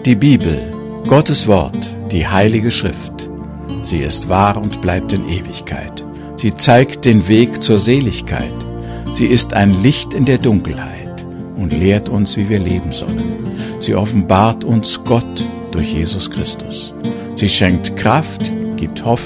Die Bibel, Gottes Wort, die Heilige Schrift. Sie ist wahr und bleibt in Ewigkeit. Sie zeigt den Weg zur Seligkeit. Sie ist ein Licht in der Dunkelheit und lehrt uns, wie wir leben sollen. Sie offenbart uns Gott durch Jesus Christus. Sie schenkt Kraft, gibt Hoffnung